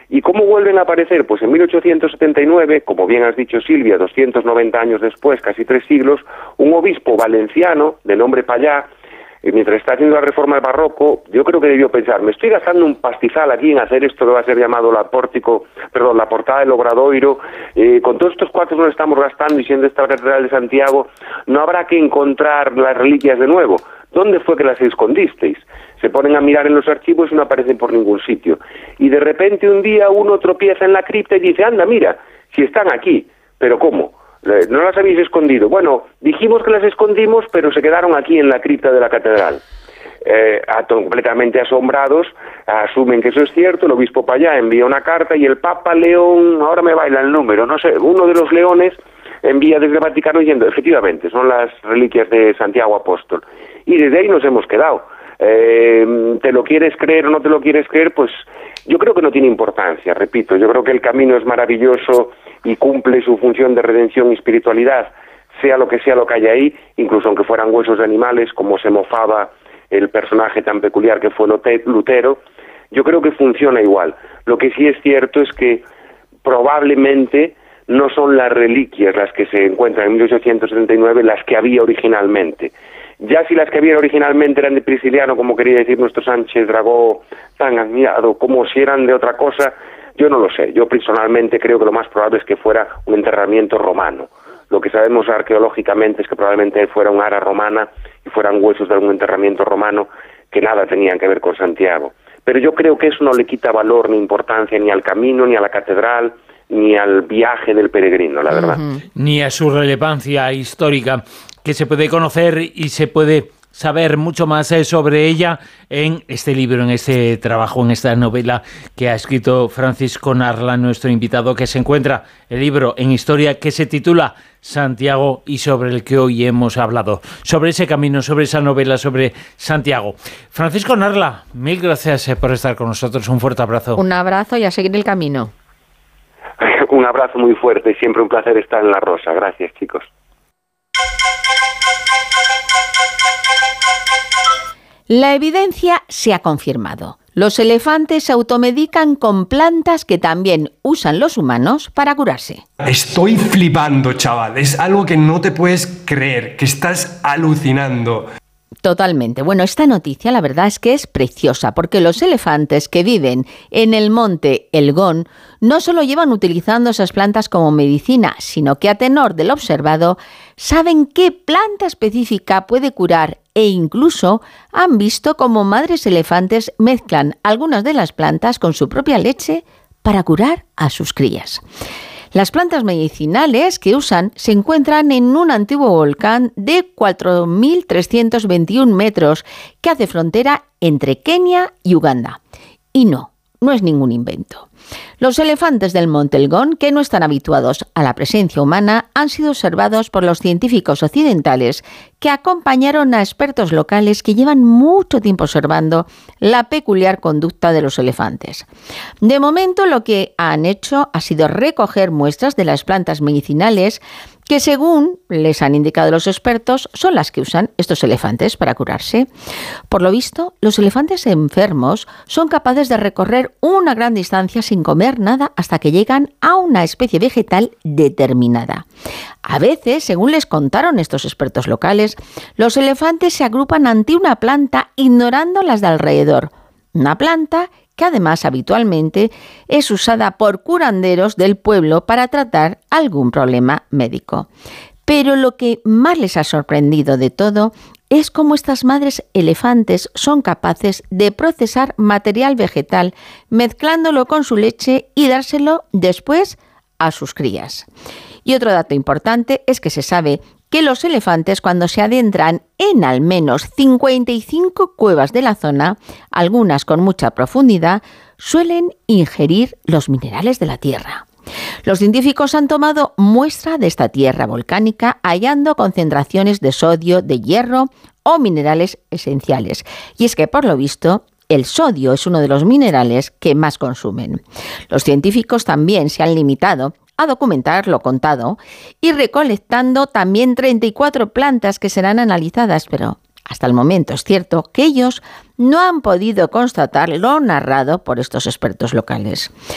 ¿Y cómo vuelven a aparecer? Pues en 1879, como bien has dicho Silvia, 290 años después, casi 3 siglos, un obispo valenciano de nombre Pallá, mientras está haciendo la reforma del barroco, yo creo que debió pensar, me estoy gastando un pastizal aquí en hacer esto que va a ser llamado la portada del Obradoiro, con todos estos cuartos nos estamos gastando y siendo esta catedral de Santiago, no habrá que encontrar las reliquias de nuevo. ¿Dónde fue que las escondisteis? Se ponen a mirar en los archivos y no aparecen por ningún sitio. Y de repente un día uno tropieza en la cripta y dice, anda, mira, si están aquí. ¿Pero cómo? ¿No las habéis escondido? Bueno, dijimos que las escondimos, pero se quedaron aquí en la cripta de la catedral. Completamente asombrados, asumen que eso es cierto, el obispo Pallá envía una carta y el Papa León, ahora me baila el número, no sé, uno de los leones envía desde el Vaticano diciendo, efectivamente, son las reliquias de Santiago Apóstol. Y desde ahí nos hemos quedado. ¿Te lo quieres creer o no te lo quieres creer? Pues yo creo que no tiene importancia, repito, yo creo que el camino es maravilloso y cumple su función de redención y espiritualidad, sea lo que haya ahí, incluso aunque fueran huesos de animales, como se mofaba el personaje tan peculiar que fue Lutero, yo creo que funciona igual. Lo que sí es cierto es que probablemente no son las reliquias las que se encuentran en 1879 las que había originalmente. Ya si las que había originalmente eran de Prisciliano, como quería decir nuestro Sánchez Dragó tan admirado, como si eran de otra cosa, yo no lo sé. Yo personalmente creo que lo más probable es que fuera un enterramiento romano. Lo que sabemos arqueológicamente es que probablemente fuera un ara romana y fueran huesos de algún enterramiento romano que nada tenían que ver con Santiago. Pero yo creo que eso no le quita valor ni importancia ni al camino, ni a la catedral, ni al viaje del peregrino, la verdad. Ni a su relevancia histórica, que se puede conocer y se puede saber mucho más sobre ella en este libro, en este trabajo, en esta novela que ha escrito Francisco Narla, nuestro invitado, que se encuentra el libro en historia que se titula Santiago y sobre el que hoy hemos hablado, sobre ese camino, sobre esa novela, sobre Santiago. Francisco Narla, mil gracias por estar con nosotros, un fuerte abrazo. Un abrazo y a seguir el camino. Un abrazo muy fuerte, siempre un placer estar en La Rosa. Gracias, chicos. La evidencia se ha confirmado. Los elefantes se automedican con plantas que también usan los humanos para curarse. Estoy flipando, chaval. Es algo que no te puedes creer, que estás alucinando. Totalmente. Bueno, esta noticia la verdad es que es preciosa porque los elefantes que viven en el monte Elgón no solo llevan utilizando esas plantas como medicina, sino que a tenor de lo observado saben qué planta específica puede curar e incluso han visto cómo madres elefantes mezclan algunas de las plantas con su propia leche para curar a sus crías. Las plantas medicinales que usan se encuentran en un antiguo volcán de 4.321 metros que hace frontera entre Kenia y Uganda. Y no es ningún invento. Los elefantes del Monte Elgón, que no están habituados a la presencia humana, han sido observados por los científicos occidentales que acompañaron a expertos locales que llevan mucho tiempo observando la peculiar conducta de los elefantes. De momento, lo que han hecho ha sido recoger muestras de las plantas medicinales que, según les han indicado los expertos, son las que usan estos elefantes para curarse. Por lo visto, los elefantes enfermos son capaces de recorrer una gran distancia sin comer nada hasta que llegan a una especie vegetal determinada. A veces, según les contaron estos expertos locales, los elefantes se agrupan ante una planta ignorando las de alrededor. Una planta que además habitualmente es usada por curanderos del pueblo para tratar algún problema médico. Pero lo que más les ha sorprendido de todo es cómo estas madres elefantes son capaces de procesar material vegetal mezclándolo con su leche y dárselo después a sus crías. Y otro dato importante es que se sabe que los elefantes, cuando se adentran en al menos 55 cuevas de la zona, algunas con mucha profundidad, suelen ingerir los minerales de la tierra. Los científicos han tomado muestra de esta tierra volcánica hallando concentraciones de sodio, de hierro o minerales esenciales. Y es que, por lo visto, el sodio es uno de los minerales que más consumen. Los científicos también se han limitado a documentar lo contado y recolectando también 34 plantas que serán analizadas, pero hasta el momento es cierto que ellos no han podido constatar lo narrado por estos expertos locales.